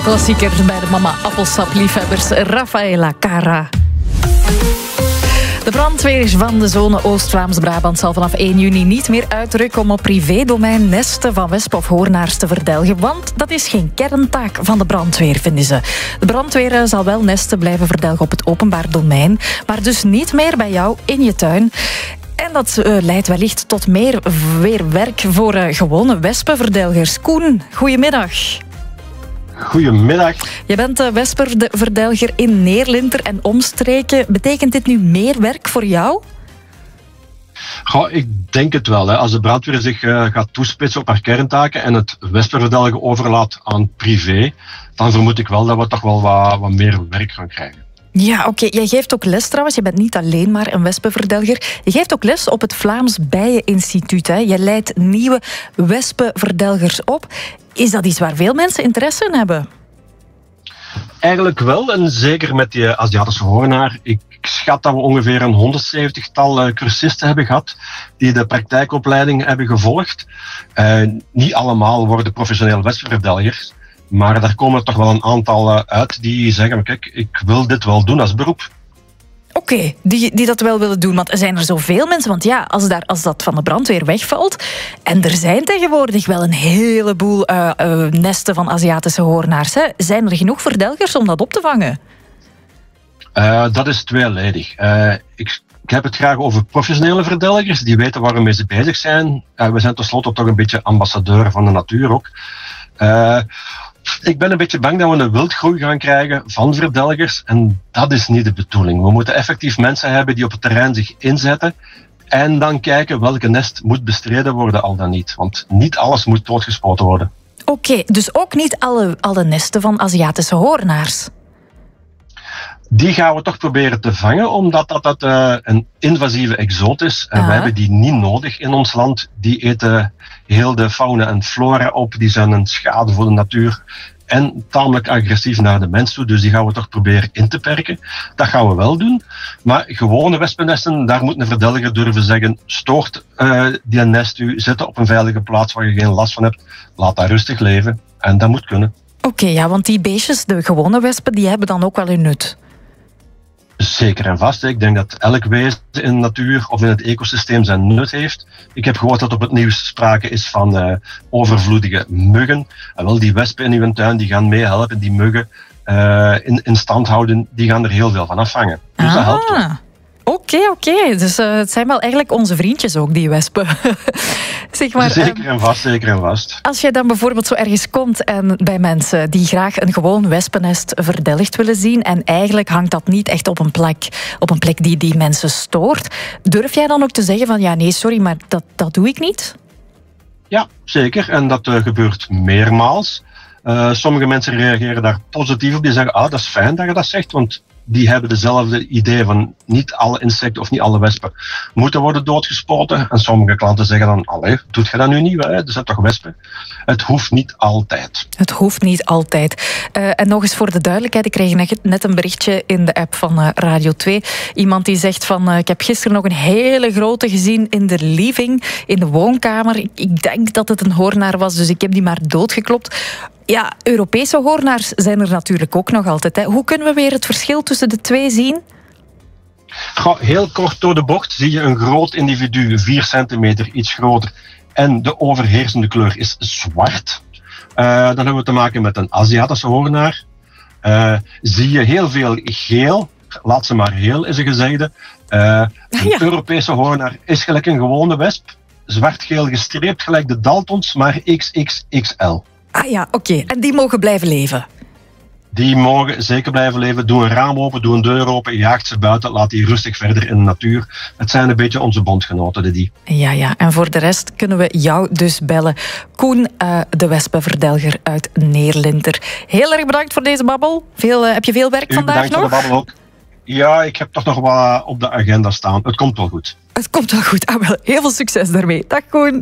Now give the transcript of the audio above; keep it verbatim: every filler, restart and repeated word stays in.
klassieker bij de mama appelsapliefhebbers, Rafaela Carrà. De brandweer van de zone Oost-Vlaams-Brabant zal vanaf één juni niet meer uitrukken om op privédomein nesten van wespen of hoornaars te verdelgen, want dat is geen kerntaak van de brandweer, vinden ze. De brandweer zal wel nesten blijven verdelgen op het openbaar domein, maar dus niet meer bij jou in je tuin. En dat uh, leidt wellicht tot meer weer werk voor uh, gewone wespenverdelgers. Koen, goedemiddag. Goedemiddag. Je bent de wespenverdelger in Neerlinter en omstreken. Betekent dit nu meer werk voor jou? Goh, ik denk het wel. Hè. Als de brandweer zich uh, gaat toespitsen op haar kerntaken en het wespenverdelgen overlaat aan privé, dan vermoed ik wel dat we toch wel wat, wat meer werk gaan krijgen. Ja, oké. Okay. Jij geeft ook les trouwens. Je bent niet alleen maar een wespenverdelger. Je geeft ook les op het Vlaams Bijeninstituut. Hè. Je leidt nieuwe wespenverdelgers op. Is dat iets waar veel mensen interesse in hebben? Eigenlijk wel, en zeker met die Aziatische hoornaar. Ik schat dat we ongeveer een honderdzeventigtal cursisten hebben gehad die de praktijkopleiding hebben gevolgd. Uh, niet allemaal worden professioneel wespenverdelgers, maar daar komen er toch wel een aantal uit die zeggen, kijk, ik wil dit wel doen als beroep. Oké, okay, die, die dat wel willen doen. Want er zijn er zoveel mensen. Want ja, als, daar, als dat van de brandweer wegvalt... En er zijn tegenwoordig wel een heleboel uh, uh, nesten van Aziatische hoornaars. Hè. Zijn er genoeg verdelgers om dat op te vangen? Uh, dat is tweeledig. Uh, ik, ik heb het graag over professionele verdelgers. Die weten waarmee ze bezig zijn. Uh, we zijn tenslotte toch een beetje ambassadeur van de natuur ook. Uh, Ik ben een beetje bang dat we een wildgroei gaan krijgen van verdelgers en dat is niet de bedoeling. We moeten effectief mensen hebben die op het terrein zich inzetten en dan kijken welke nest moet bestreden worden al dan niet. Want niet alles moet doodgespoten worden. Oké, okay, dus ook niet alle, alle nesten van Aziatische hoornaars? Die gaan we toch proberen te vangen, omdat dat, dat uh, een invasieve exoot is. En uh-huh. we hebben die niet nodig in ons land. Die eten heel de fauna en flora op. Die zijn een schade voor de natuur. En tamelijk agressief naar de mens toe. Dus die gaan we toch proberen in te perken. Dat gaan we wel doen. Maar gewone wespennesten, daar moet een verdelger durven zeggen, stoort uh, die nest u, zet op een veilige plaats waar je geen last van hebt. Laat dat rustig leven. En dat moet kunnen. Oké, okay, ja, want die beestjes, de gewone wespen, die hebben dan ook wel hun nut. Zeker en vast. Ik denk dat elk wezen in de natuur of in het ecosysteem zijn nut heeft. Ik heb gehoord dat op het nieuws sprake is van uh, overvloedige muggen. En wel, die wespen in uw tuin die gaan meehelpen, die muggen uh, in, in stand houden, die gaan er heel veel van afvangen. Dus ah. dat helpt wel. Oké, okay, oké. Okay. Dus uh, het zijn wel eigenlijk onze vriendjes ook, die wespen. Zeg maar, zeker en vast, zeker en vast. Als jij dan bijvoorbeeld zo ergens komt en bij mensen die graag een gewoon wespennest verdelgd willen zien en eigenlijk hangt dat niet echt op een plek, op een plek die die mensen stoort, durf jij dan ook te zeggen van ja, nee, sorry, maar dat, dat doe ik niet? Ja, zeker. En dat uh, gebeurt meermaals. Uh, sommige mensen reageren daar positief op. Die zeggen, ah, dat is fijn dat je dat zegt, want die hebben dezelfde idee van niet alle insecten of niet alle wespen moeten worden doodgespoten. En sommige klanten zeggen dan, allee, doet je dat nu niet? Hè? Er zijn toch wespen? Het hoeft niet altijd. Het hoeft niet altijd. Uh, en nog eens voor de duidelijkheid, ik kreeg net een berichtje in de app van uh, Radio twee. Iemand die zegt van, uh, ik heb gisteren nog een hele grote gezien in de living, in de woonkamer. Ik, ik denk dat het een hoornaar was, dus ik heb die maar doodgeklopt. Ja, Europese hoornaars zijn er natuurlijk ook nog altijd. Hè. Hoe kunnen we weer het verschil tussen de twee zien? Goh, heel kort door de bocht zie je een groot individu, vier centimeter, iets groter. En de overheersende kleur is zwart. Uh, dan hebben we te maken met een Aziatische hoornaar. Uh, zie je heel veel geel. Laat ze maar heel, is een gezegde. Uh, een ja. Europese hoornaar is gelijk een gewone wesp. Zwart-geel gestreept, gelijk de Daltons, maar X X X L. Ah ja, oké. Okay. En die mogen blijven leven? Die mogen zeker blijven leven. Doe een raam open, doe een deur open, jaagt ze buiten, laat die rustig verder in de natuur. Het zijn een beetje onze bondgenoten, die. Ja, ja. En voor de rest kunnen we jou dus bellen. Koen, uh, de wespenverdelger uit Neerlinter. Heel erg bedankt voor deze babbel. Veel, uh, heb je veel werk U vandaag nog? Bedankt voor de babbel ook. Ja, ik heb toch nog wat op de agenda staan. Het komt wel goed. Het komt wel goed. Ah, wel, heel veel succes daarmee. Dag Koen.